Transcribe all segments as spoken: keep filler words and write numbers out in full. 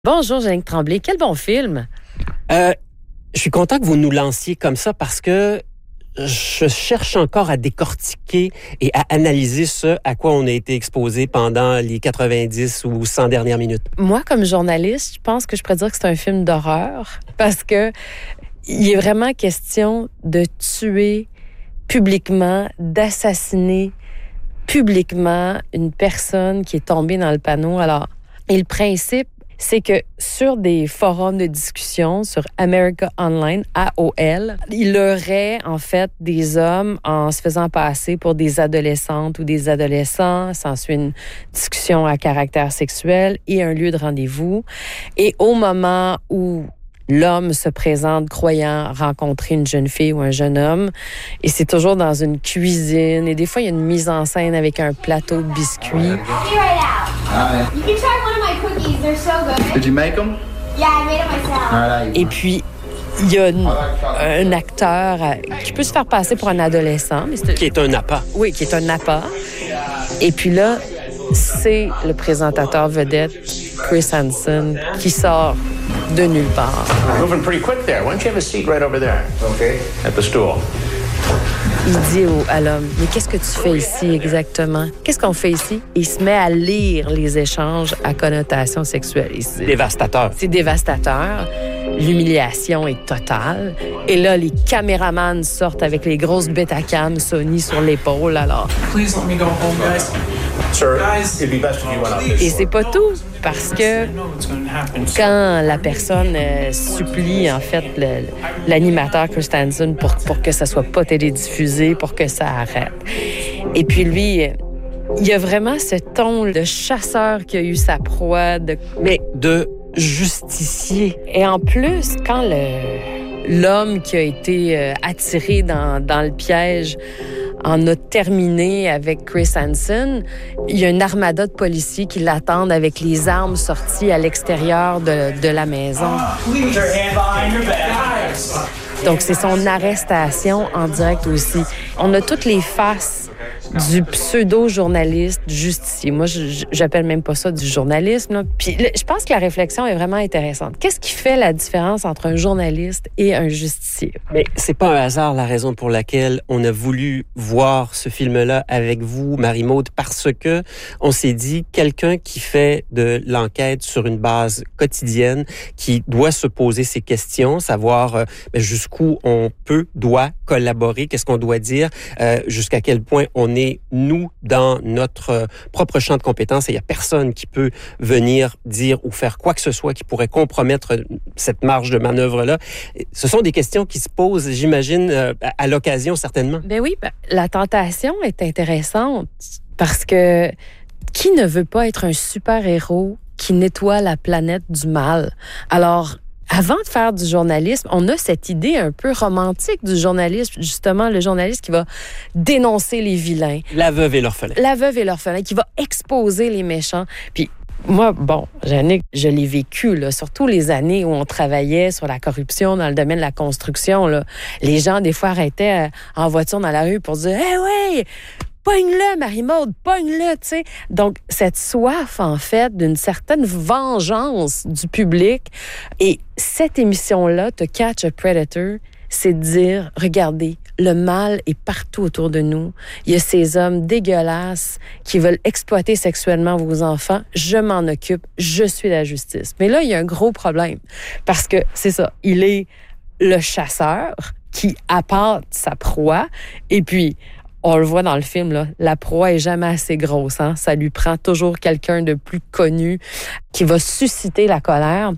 Bonjour, Jannick Tremblay. Quel bon film! Euh, je suis content que vous nous lanciez comme ça parce que je cherche encore à décortiquer et à analyser ce à quoi on a été exposé pendant les quatre-vingt-dix ou cent dernières minutes. Moi, comme journaliste, je pense que je pourrais dire que c'est un film d'horreur parce que il est vraiment question de tuer publiquement, d'assassiner publiquement une personne qui est tombée dans le panneau. Alors, et le principe, c'est que sur des forums de discussion, sur America Online, A O L, il aurait en fait des hommes en se faisant passer pour des adolescentes ou des adolescents. S'ensuit une discussion à caractère sexuel et un lieu de rendez-vous. Et au moment où l'homme se présente croyant rencontrer une jeune fille ou un jeune homme, et c'est toujours dans une cuisine, et des fois, il y a une mise en scène avec un plateau de biscuits. Did you make them? Yeah, I made it myself. All right, Et puis, il y a une- un acteur euh, qui peut se faire passer pour un adolescent. Mais c'est- Qui est un appât. Oui, qui est un appât. Et puis là, c'est le présentateur vedette, Chris Hansen, qui sort de nulle part. Moving pretty quick there. Why don't you have a seat right over there? Okay. At the stool. Il dit au, à l'homme, « Mais qu'est-ce que tu fais ici exactement? Qu'est-ce qu'on fait ici? » Il se met à lire les échanges à connotation sexuelle. Et c'est- Dévastateur. C'est dévastateur. L'humiliation est totale. Et là, les caméramans sortent avec les grosses Betacam Sony sur l'épaule. Alors, Please let me go home, guys. Sir, Guys. it'd be best if you went out this et c'est pas tout, parce que I know what's going to happen. quand la personne euh, supplie, en fait, le- l'animateur Chris Hansen pour, pour que ça soit pas télédiffusé, pour que ça arrête. Et puis lui, euh, il y a vraiment ce ton de chasseur qui a eu sa proie. De... Mais de justicier. Et en plus, quand le, l'homme qui a été euh, attiré dans, dans le piège en a terminé avec Chris Hansen, il y a une armada de policiers qui l'attendent avec les armes sorties à l'extérieur de, de la maison. Please, your hand behind your back. Guys. Donc, c'est son arrestation en direct aussi. On a toutes les faces du pseudo-journaliste justicier. Moi, je- j'appelle même pas ça du journalisme, là. Puis, le- je pense que la réflexion est vraiment intéressante. Qu'est-ce qui fait la différence entre un journaliste et un justicier? Mais c'est pas un hasard la raison pour laquelle on a voulu voir ce film-là avec vous, Marie-Maude, parce que on s'est dit quelqu'un qui fait de l'enquête sur une base quotidienne, qui doit se poser ces questions, savoir euh, ben, jusqu'où on peut, doit collaborer, qu'est-ce qu'on doit dire, euh, jusqu'à quel point on est, nous, dans notre euh, propre champ de compétences et il y a personne qui peut venir dire ou faire quoi que ce soit qui pourrait compromettre cette marge de manœuvre-là. Ce sont des questions qui se posent, j'imagine, euh, à, à l'occasion, certainement. Ben oui, ben, la tentation est intéressante parce que qui ne veut pas être un super-héros qui nettoie la planète du mal? Alors, avant de faire du journalisme, on a cette idée un peu romantique du journalisme, justement, le journaliste qui va dénoncer les vilains, La veuve et l'orphelin. la veuve et l'orphelin, qui va exposer les méchants. Puis moi, bon, Jannick, je l'ai vécu, là, surtout les années où on travaillait sur la corruption dans le domaine de la construction. Là. Les gens, des fois, arrêtaient euh, en voiture dans la rue pour dire « Eh ouais, pogne-le, Marie-Maude, pogne-le! » tu sais. Donc, cette soif, en fait, d'une certaine vengeance du public. Et cette émission-là, To Catch a Predator, c'est de dire, regardez, le mal est partout autour de nous. Il y a ces hommes dégueulasses qui veulent exploiter sexuellement vos enfants. Je m'en occupe. Je suis la justice. Mais là, il y a un gros problème. Parce que, c'est ça, il est le chasseur qui appâte sa proie. Et puis, on le voit dans le film, là, la proie est jamais assez grosse. Hein? Ça lui prend toujours quelqu'un de plus connu qui va susciter la colère.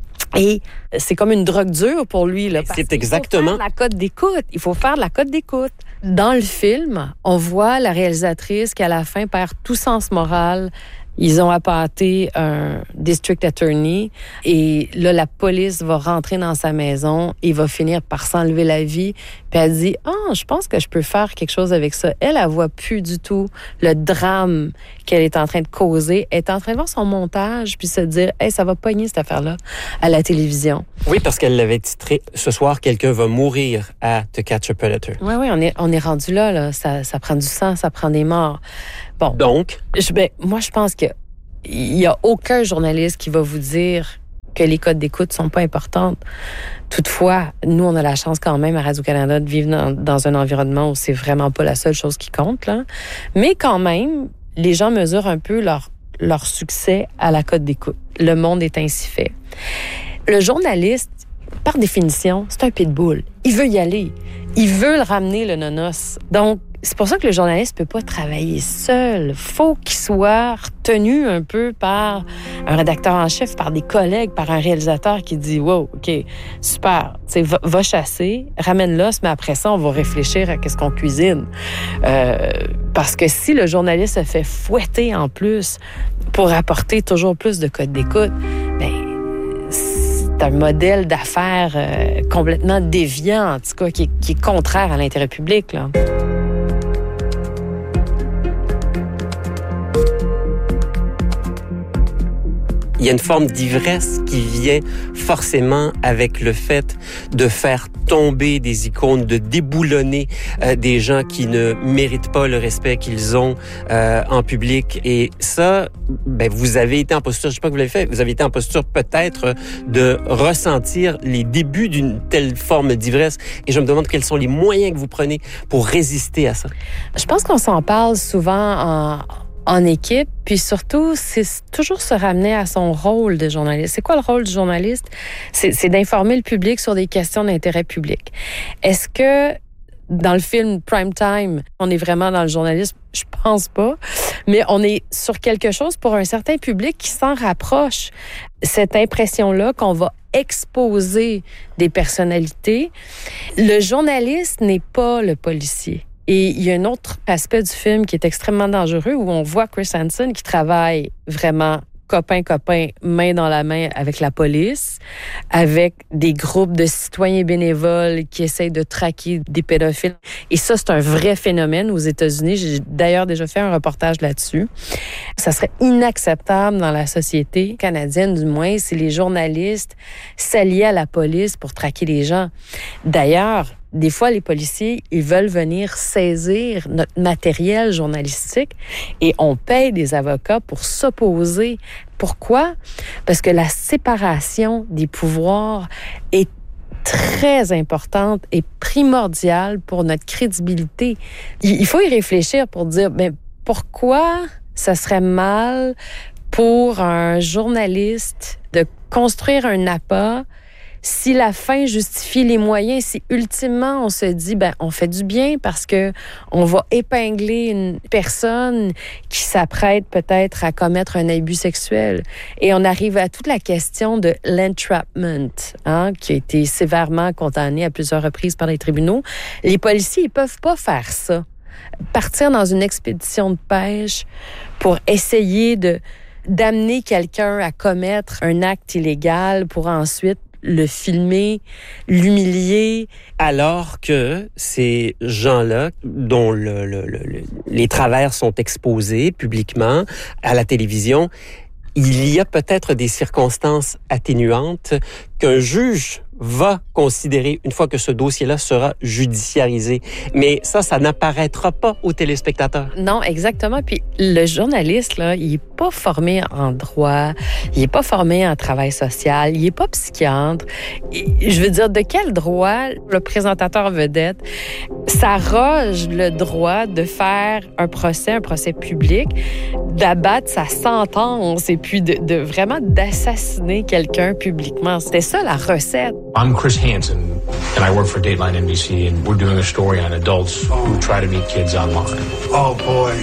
Et c'est comme une drogue dure pour lui. Là, parce C'est qu'il exactement- faut faire la cote d'écoute. Il faut faire la cote d'écoute. Dans le film, on voit la réalisatrice qui, à la fin, perd tout sens moral. Ils ont appâté un district attorney et là, la police va rentrer dans sa maison et va finir par s'enlever la vie. Puis elle dit, « Ah, je pense que je peux faire quelque chose avec ça. » Elle, elle voit plus du tout le drame qu'elle est en train de causer. Elle est en train de voir son montage puis se dire, « Hey, ça va pogner cette affaire-là à la télévision. » Oui, parce qu'elle l'avait titré « Ce soir, quelqu'un va mourir à To Catch a Predator Oui, oui, on est, on est rendu là, là. Ça, ça prend du sang, ça prend des morts. » Bon. » Donc, Je, ben, moi, je pense que il y a aucun journaliste qui va vous dire que les codes d'écoute sont pas importantes. Toutefois, nous, on a la chance quand même à Radio-Canada de vivre dans, dans un environnement où c'est vraiment pas la seule chose qui compte, là. Mais quand même, les gens mesurent un peu leur, leur succès à la cote d'écoute. Le monde est ainsi fait. Le journaliste, par définition, c'est un pitbull. Il veut y aller. Il veut le ramener, le nonos. Donc, c'est pour ça que le journaliste peut pas travailler seul. Faut qu'il soit retenu un peu par un rédacteur en chef, par des collègues, par un réalisateur qui dit « Wow, OK, super, tu sais, va, va chasser, ramène l'os, mais après ça, on va réfléchir à qu'est-ce qu'on cuisine. Euh, » Parce que si le journaliste se fait fouetter en plus pour apporter toujours plus de codes d'écoute, ben c'est un modèle d'affaires euh, complètement déviant, en tout cas, qui est, qui est contraire à l'intérêt public, là. Il y a une forme d'ivresse qui vient forcément avec le fait de faire tomber des icônes, de déboulonner euh, des gens qui ne méritent pas le respect qu'ils ont euh, en public. Et ça, ben, vous avez été en posture, je sais pas que vous l'avez fait, vous avez été en posture peut-être de ressentir les débuts d'une telle forme d'ivresse. Et je me demande quels sont les moyens que vous prenez pour résister à ça. Je pense qu'on s'en parle souvent en... en équipe, puis surtout, c'est toujours se ramener à son rôle de journaliste. C'est quoi le rôle du journaliste? C'est, c'est d'informer le public sur des questions d'intérêt public. Est-ce que dans le film Prime Time, on est vraiment dans le journalisme? Je pense pas. Mais on est sur quelque chose pour un certain public qui s'en rapproche. Cette impression-là qu'on va exposer des personnalités. Le journaliste n'est pas le policier. Et il y a un autre aspect du film qui est extrêmement dangereux où on voit Chris Hansen qui travaille vraiment copain-copain, main dans la main avec la police, avec des groupes de citoyens bénévoles qui essayent de traquer des pédophiles. Et ça, c'est un vrai phénomène aux États-Unis. J'ai d'ailleurs déjà fait un reportage là-dessus. Ça serait inacceptable dans la société canadienne, du moins, si les journalistes s'alliaient à la police pour traquer les gens. D'ailleurs, des fois, les policiers, ils veulent venir saisir notre matériel journalistique et on paye des avocats pour s'opposer. Pourquoi? Parce que la séparation des pouvoirs est très importante et primordiale pour notre crédibilité. Il faut y réfléchir pour dire, ben, pourquoi ça serait mal pour un journaliste de construire un appât si la fin justifie les moyens, si ultimement on se dit, ben, on fait du bien parce que on va épingler une personne qui s'apprête peut-être à commettre un abus sexuel. Et on arrive à toute la question de l'entrapment, hein, qui a été sévèrement condamné à plusieurs reprises par les tribunaux. Les policiers, ils peuvent pas faire ça. Partir dans une expédition de pêche pour essayer de, d'amener quelqu'un à commettre un acte illégal pour ensuite le filmer, l'humilier. Alors que ces gens-là, dont le, le, le, les travers sont exposés publiquement à la télévision, il y a peut-être des circonstances atténuantes qu'un juge va considérer une fois que ce dossier-là sera judiciarisé. Mais ça, ça n'apparaîtra pas aux téléspectateurs. Non, exactement. Puis le journaliste, là, il est pas formé en droit, il est pas formé en travail social, il est pas psychiatre. Je veux dire, de quel droit le présentateur vedette s'arroge le droit de faire un procès, un procès public, d'abattre sa sentence et puis de, de vraiment d'assassiner quelqu'un publiquement? C'était ça la recette. I'm Chris Hansen, and I work for Dateline N B C, and we're doing a story on adults who try to meet kids online. Oh boy.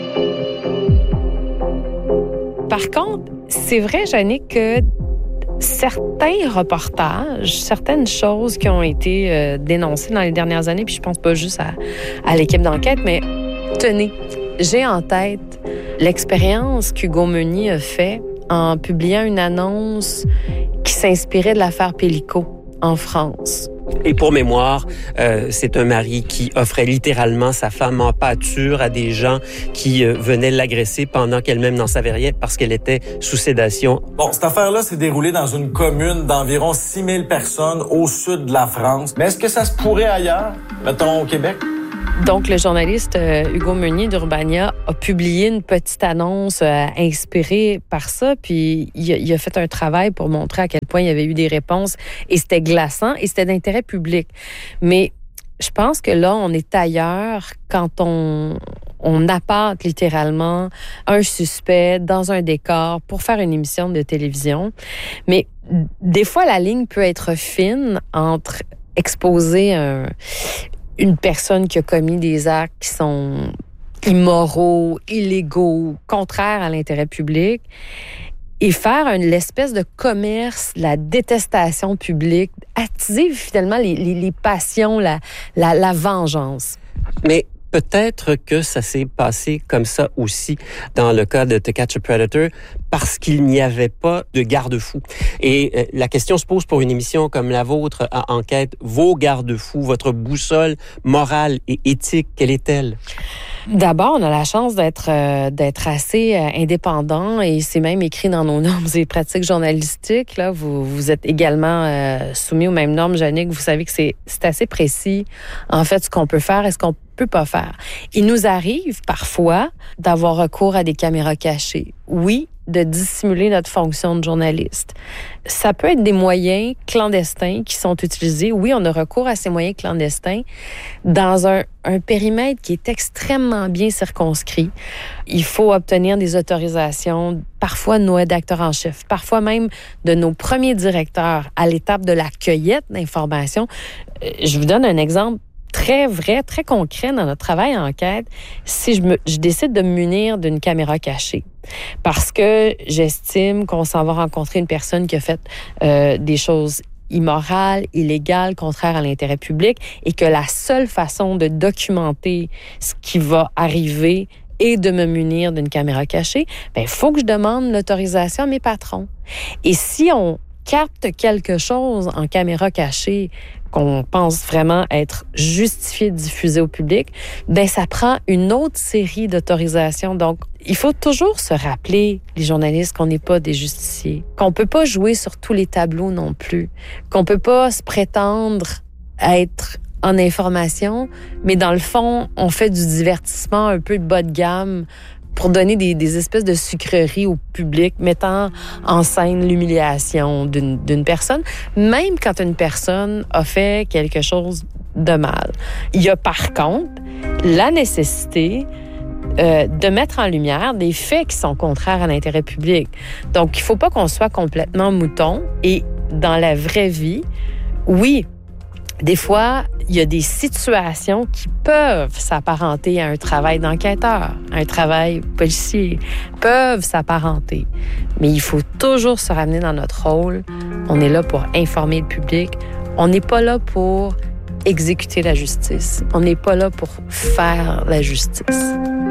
Par contre, c'est vrai, Jannick, que certains reportages, certaines choses qui ont été euh, dénoncées dans les dernières années, puis je pense pas juste à, à l'équipe d'enquête, mais tenez, j'ai en tête l'expérience qu'Hugo Meunier a fait en publiant une annonce qui s'inspirait de l'affaire Pélico en France. Et pour mémoire, euh, c'est un mari qui offrait littéralement sa femme en pâture à des gens qui euh, venaient l'agresser pendant qu'elle-même n'en savait rien parce qu'elle était sous sédation. Bon, cette affaire-là s'est déroulée dans une commune d'environ six mille personnes au sud de la France. Mais est-ce que ça se pourrait ailleurs, mettons au Québec? Donc, le journaliste euh, Hugo Meunier d'Urbania a publié une petite annonce euh, inspirée par ça, puis il a, il a fait un travail pour montrer à quel point il y avait eu des réponses, et c'était glaçant, et c'était d'intérêt public. Mais je pense que là, on est ailleurs quand on, on appâte littéralement un suspect dans un décor pour faire une émission de télévision. Mais des fois, la ligne peut être fine entre exposer un, une personne qui a commis des actes qui sont immoraux, illégaux, contraires à l'intérêt public, et faire une l'espèce de commerce, la détestation publique, attiser finalement les, les, les passions, la, la, la vengeance. Mais peut-être que ça s'est passé comme ça aussi dans le cas de To Catch a Predator, parce qu'il n'y avait pas de garde-fous. Et euh, la question se pose pour une émission comme la vôtre à Enquête, vos garde-fous, votre boussole morale et éthique, quelle est-elle? D'abord, on a la chance d'être euh, d'être assez euh, indépendant, et c'est même écrit dans nos normes et pratiques journalistiques. Là, vous vous êtes également euh, soumis aux mêmes normes, Jannick. Vous savez que c'est c'est assez précis, en fait, ce qu'on peut faire et ce qu'on peut pas faire. Il nous arrive parfois d'avoir recours à des caméras cachées. Oui, de dissimuler notre fonction de journaliste. Ça peut être des moyens clandestins qui sont utilisés. Oui, on a recours à ces moyens clandestins dans un, un périmètre qui est extrêmement bien circonscrit. Il faut obtenir des autorisations, parfois de nos rédacteurs en chef, parfois même de nos premiers directeurs à l'étape de la cueillette d'informations. Je vous donne un exemple très vrai, très concret dans notre travail en enquête. Si je, me, je décide de me munir d'une caméra cachée parce que j'estime qu'on s'en va rencontrer une personne qui a fait euh, des choses immorales, illégales, contraires à l'intérêt public, et que la seule façon de documenter ce qui va arriver et de me munir d'une caméra cachée, ben, il faut que je demande l'autorisation à mes patrons. Et si on capte quelque chose en caméra cachée qu'on pense vraiment être justifié de diffuser au public, ben ça prend une autre série d'autorisations. Donc, il faut toujours se rappeler, les journalistes, qu'on n'est pas des justiciers, qu'on peut pas jouer sur tous les tableaux non plus, qu'on peut pas se prétendre être en information, mais dans le fond, on fait du divertissement un peu de bas de gamme pour donner des, des espèces de sucreries au public, mettant en scène l'humiliation d'une, d'une personne, même quand une personne a fait quelque chose de mal. Il y a par contre la nécessité euh, de mettre en lumière des faits qui sont contraires à l'intérêt public. Donc, il ne faut pas qu'on soit complètement mouton. Et dans la vraie vie, oui, des fois, il y a des situations qui peuvent s'apparenter à un travail d'enquêteur, à un travail policier, peuvent s'apparenter. Mais il faut toujours se ramener dans notre rôle. On est là pour informer le public. On n'est pas là pour exécuter la justice. On n'est pas là pour faire la justice.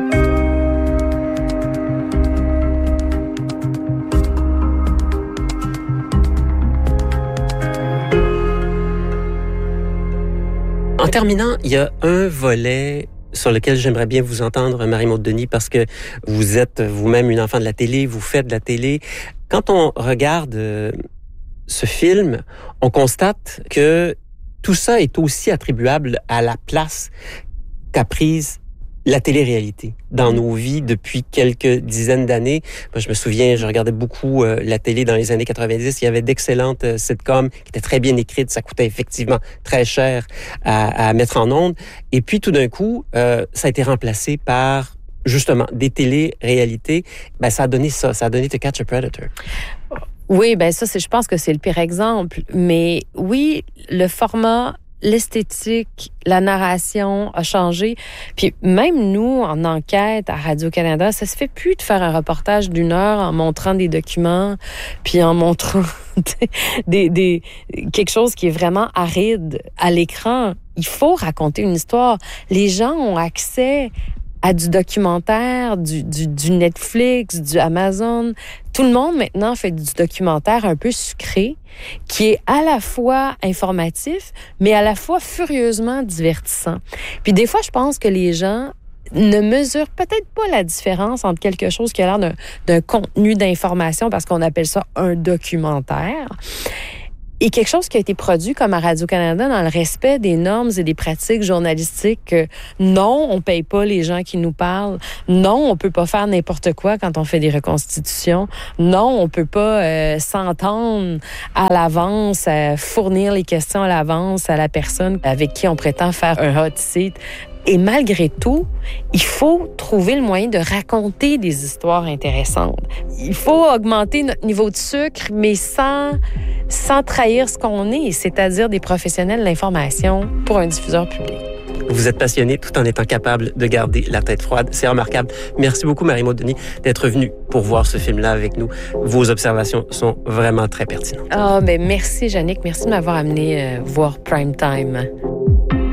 En terminant, il y a un volet sur lequel j'aimerais bien vous entendre, Marie-Maude Denis, parce que vous êtes vous-même une enfant de la télé, vous faites de la télé. Quand on regarde euh, ce film, on constate que tout ça est aussi attribuable à la place qu'a prise la télé-réalité dans nos vies depuis quelques dizaines d'années. Moi, je me souviens, je regardais beaucoup euh, la télé dans les années quatre-vingt-dix. Il y avait d'excellentes euh, sitcoms qui étaient très bien écrites. Ça coûtait effectivement très cher à, à mettre en ondes. Et puis, tout d'un coup, euh, ça a été remplacé par, justement, des télé-réalités. Ben, ça a donné ça. Ça a donné To Catch a Predator. Oui, ben ça, c'est, je pense que c'est le pire exemple. Mais oui, le format, l'esthétique, la narration a changé. Puis même nous, en enquête à Radio-Canada, ça se fait plus de faire un reportage d'une heure en montrant des documents, puis en montrant des, des, quelque chose qui est vraiment aride à l'écran. Il faut raconter une histoire. Les gens ont accès à du documentaire, du, du, du Netflix, du Amazon. Tout le monde maintenant fait du documentaire un peu sucré, qui est à la fois informatif, mais à la fois furieusement divertissant. Puis des fois, je pense que les gens ne mesurent peut-être pas la différence entre quelque chose qui a l'air d'un, d'un contenu d'information, parce qu'on appelle ça un documentaire, Et quelque chose qui a été produit comme à Radio-Canada dans le respect des normes et des pratiques journalistiques. Que non, on paye pas les gens qui nous parlent. Non, on peut pas faire n'importe quoi quand on fait des reconstitutions. Non, on peut pas euh, s'entendre à l'avance, euh, fournir les questions à l'avance à la personne avec qui on prétend faire un hot seat. Et malgré tout, il faut trouver le moyen de raconter des histoires intéressantes. Il faut augmenter notre niveau de sucre, mais sans, sans trahir ce qu'on est, c'est-à-dire des professionnels de l'information pour un diffuseur public. Vous êtes passionné tout en étant capable de garder la tête froide. C'est remarquable. Merci beaucoup, Marie-Maude Denis, d'être venue pour voir ce film-là avec nous. Vos observations sont vraiment très pertinentes. Ah, oh, ben merci, Jannick. Merci de m'avoir amené euh, voir Prime Time.